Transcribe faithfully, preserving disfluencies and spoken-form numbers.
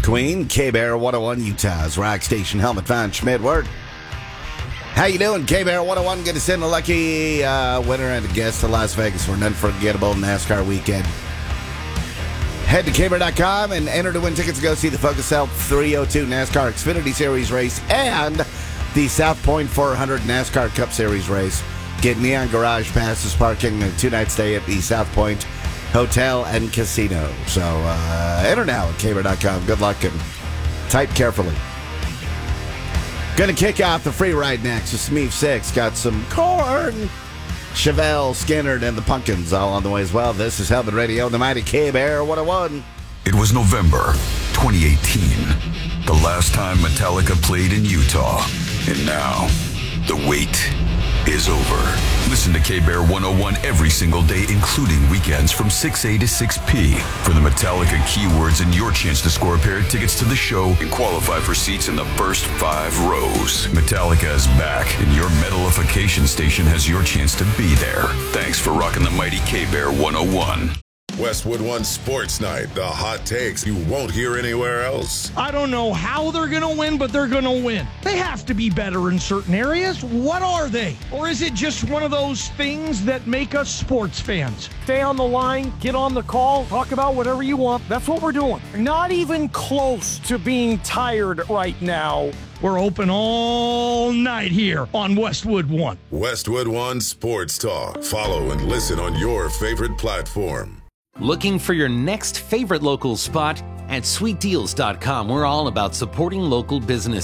Queen, K-Bear one oh one, Utah's rock station. Helmet Von Schmidward. How you doing, K-Bear one oh one? Going to send a lucky uh, winner and a guest to Las Vegas for an unforgettable NASCAR weekend. Head to K Bear dot com and enter to win tickets to go see the Focus Health three oh two NASCAR Xfinity Series race and the South Point four hundred NASCAR Cup Series race. Get Neon Garage passes, parking, and a two-night stay at the South Point Hotel and Casino. So uh, enter now at K Bear dot com. Good luck and type carefully. Going to kick off the free ride next with Smeeve six. Got some corn. Chevelle, Skinner, and the Pumpkins all on the way as well. This is Helmet Radio, the mighty K-Bear one oh one. It was November twenty eighteen, the last time Metallica played in Utah. And now, the wait is over. Listen to K-Bear one oh one every single day, including weekends from six a to six p for the Metallica keywords and your chance to score a pair of tickets to the show and qualify for seats in the first five rows. Metallica is back, and your metalification station has your chance to be there. Thanks for rocking the mighty K-Bear one oh one. Westwood One Sports Night, the hot takes you won't hear anywhere else. I don't know how they're going to win, but they're going to win. They have to be better in certain areas. What are they? Or is it just one of those things that make us sports fans? Stay on the line, get on the call, talk about whatever you want. That's what we're doing. Not even close to being tired right now. We're open all night here on Westwood One. Westwood One Sports Talk. Follow and listen on your favorite platform. Looking for your next favorite local spot? At sweet deals dot com, we're all about supporting local businesses.